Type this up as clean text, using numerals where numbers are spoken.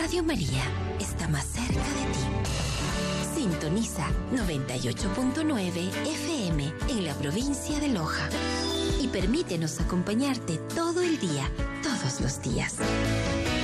Radio María está más cerca de ti. Sintoniza 98.9 FM en la provincia de Loja y permítenos acompañarte todo el día, todos los días.